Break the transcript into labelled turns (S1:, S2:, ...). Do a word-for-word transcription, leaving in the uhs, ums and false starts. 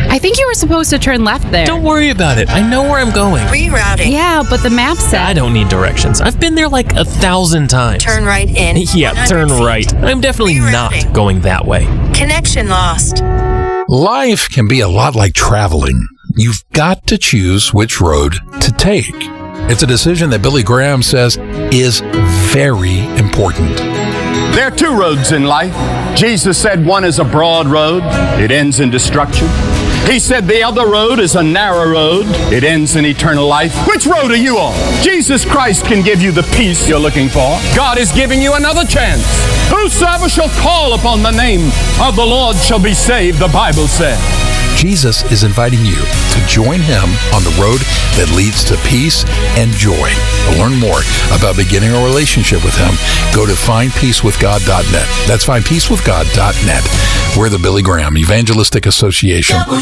S1: I think you were supposed to turn left there.
S2: Don't worry about it. I know where I'm going.
S3: Rerouting.
S1: Yeah, but the map said.
S2: I don't need directions. I've been there like a thousand times.
S3: Turn right in.
S2: Yeah, turn
S3: one hundred feet.
S2: right. I'm definitely not
S3: Rerouting.
S2: going that way.
S3: Connection lost.
S4: Life can be a lot like traveling. You've got to choose which road to take. It's a decision that Billy Graham says is very important.
S5: There are two roads in life. Jesus said one is a broad road. It ends in destruction. He said the other road is a narrow road. It ends in eternal life. Which road are you on? Jesus Christ can give you the peace you're looking for. God is giving you another chance. Whosoever shall call upon the name of the Lord shall be saved, the Bible said.
S4: Jesus is inviting you to join him on the road that leads to peace and joy. To learn more about beginning a relationship with him, go to find peace with god dot net. That's find peace with god dot net. We're the Billy Graham Evangelistic Association.